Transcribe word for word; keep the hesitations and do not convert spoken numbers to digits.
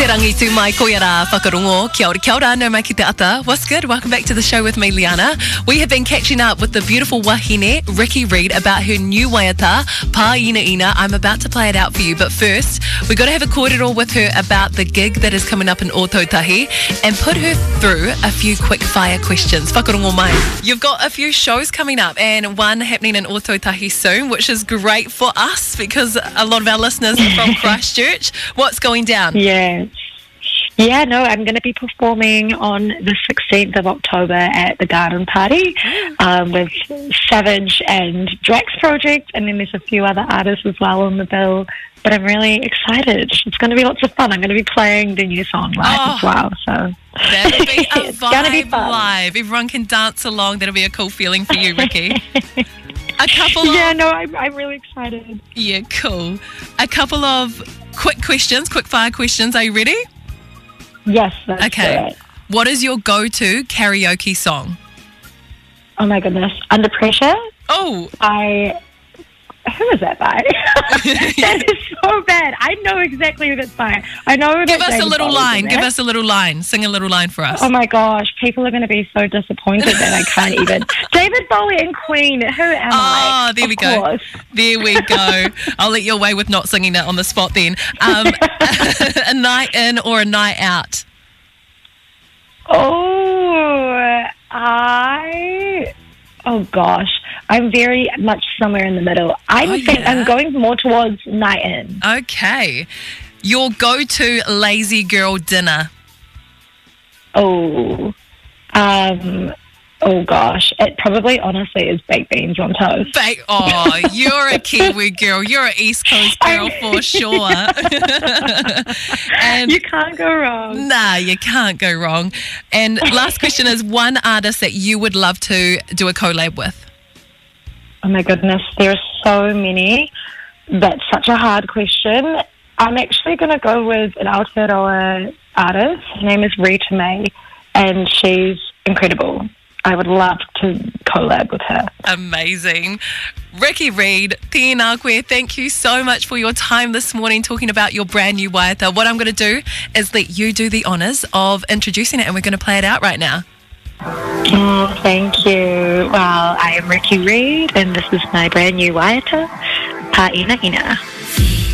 He rangitu mai koia rā whakarongo. Kia ora, kia ora, no mai ki te ata. What's good? Welcome back to the show with me, Liana. We have been catching up with the beautiful wahine, Rikki Reed, about her new waiata, Pa Ina Ina. I'm about to play it out for you, but first, we've got to have a kōrero with her about the gig that is coming up in Ōtautahi and put her through a few quick fire questions. Whakarongo mai. You've got a few shows coming up and one happening in Ōtautahi soon, which is great for us because a lot of our listeners are from Christchurch. What's going down? Yeah. Yeah, no, I'm going to be performing on the sixteenth of October at the Garden Party um, with Savage and Drax Project, and then there's a few other artists as well on the bill. But I'm really excited. It's going to be lots of fun. I'm going to be playing the new song live oh, as well. So that'll be a it's going to be fun. Live. Everyone can dance along. That'll be a cool feeling for you, Rikki. A couple of... Yeah, no, I'm, I'm really excited. Yeah, cool. A couple of quick questions, quick fire questions. Are you ready? Yes, that's okay. It. What is your go-to karaoke song? Oh my goodness, Under Pressure. Oh, I. Who is that by? That is so bad. I know exactly who that's by. I know. Give that us David a little Bowie's line. in Give there. us a little line. Sing a little line for us. Oh my gosh, people are going to be so disappointed that I can't even. David Bowie and Queen. Who am oh, I? Oh, there of we go. course. There we go. I'll let you away with not singing that on the spot then. Um, a night in or a night out? Oh, I. Oh gosh, I'm very much somewhere in the middle. I Oh, think yeah? I'm going more towards night in. Okay. Your go-to lazy girl dinner? Oh, um, oh gosh, it probably honestly is baked beans on toast. Ba- oh, you're a Kiwi girl. You're an East Coast girl for sure. And You can't go wrong. nah, you can't go wrong. And last question is one artist that you would love to do a collab with? Oh my goodness, there are so many. That's such a hard question. I'm actually going to go with an Aotearoa artist. Her name is Rita May, and she's incredible. I would love to collab with her. Amazing. Rikki Reed, tēnā koe, thank you so much for your time this morning talking about your brand new waiata. What I'm going to do is let you do the honours of introducing it, and we're going to play it out right now. Oh, thank you. Well, I am Rikki Reed, and this is my brand new waiata, Pa Ina Ina.